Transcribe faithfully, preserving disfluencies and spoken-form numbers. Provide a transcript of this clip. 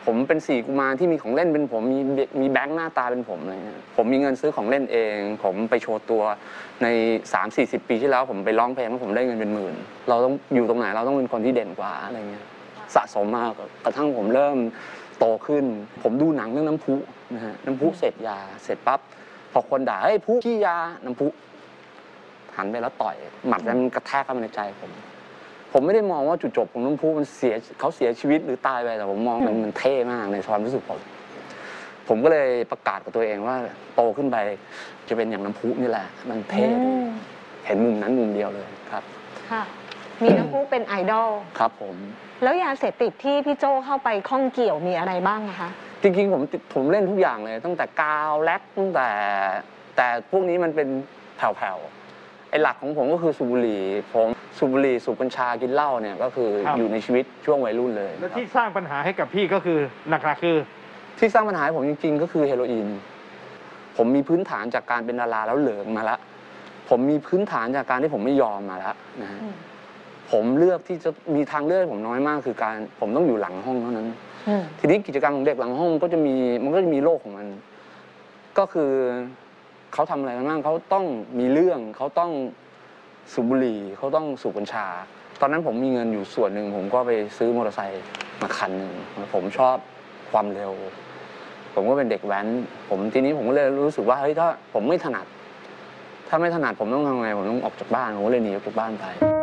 ผมเป็นสี่กุมารที่มีของเล่นเป็นผมมีมีแบงค์หน้าตาเป็นผมอะไรเงี้ยผมมีเงินซื้อของเล่นเองผมไปโชว์ตัวใน สามสี่สิบ ปีที่แล้วผมไปร้องเพลงแล้วผมได้เงินเป็นหมื่นเราต้องอยู่ตรงไหนเราต้องเป็นคนที่เด่นกว่าอะไรเงี้ยสะสมมากกระทั่งผมเริ่มโตขึ้นผมดูหนังเรื่องน้ำพุนะฮะน้ำพุเสร็จยาเสร็จปั๊บพอคนด่าเฮ้ยพุขี้ยาน้ำพุหันไปแล้วต่อยหมัดนั้นกระแทกเข้ามาในใจผมผมไม่ได้มองว่าจุดจบของน้ำพุมันเสียเขาเสียชีวิตหรือตายไปแต่ผมมองมันมันเท่มากในความรู้สึกผมผมก็เลยประกาศกับตัวเองว่าโตขึ้นไปจะเป็นอย่างน้ำพุนี่แหละมันเท่ดีเห็นมุมนั้นมุมเดียวเลยครับค่ะมีน้ำพุเป็นไอดอลครับผมแล้วยาเสพติดที่พี่โจ้เข้าไปข้องเกี่ยวมีอะไรบ้างคะจริงๆผมผมเล่นทุกอย่างเลยตั้งแต่กาวแล็กตั้งแต่แต่พวกนี้มันเป็นแผ่วๆไอ้หลักของผมก็คือสูบบุหรี่ผมสูบบุหรี่สูบกัญชากินเหล้าเนี่ยก็คืออยู่ในชีวิตช่วงวัยรุ่นเลยแล้วที่สร้างปัญหาให้กับพี่ก็คือหลักๆคือที่สร้างปัญหาให้ผมจริงๆก็คือเฮโรอีนผมมีพื้นฐานจากการเป็นดาราแล้วเหลิงมาแล้วผมมีพื้นฐานจากการที่ผมไม่ยอมมาแล้วนะฮะผมเลือกที่จะมีทางเลือกผมน้อยมากคือการผมต้องอยู่หลังห้องเท่านั้นทีนี้กิจกรรมของเด็กหลังห้องก็จะมีมันก็จะมีโลกของมันก็คือเขาทำอะไรกันบ้างเขาต้องมีเรื่องเขาต้องสูบบุหรี่เขาต้องสูบกัญชาตอนนั้นผมมีเงินอยู่ส่วนหนึ่งผมก็ไปซื้อมอเตอร์ไซค์มาคันหนึ่งผมชอบความเร็วผมก็เป็นเด็กแว้นผมทีนี้ผมก็เลยรู้สึกว่าเฮ้ยถ้าผมไม่ถนัดถ้าไม่ถนัดผมต้องทำไงผมต้องออกจากบ้านผมก็เลยหนีออกจากบ้านไป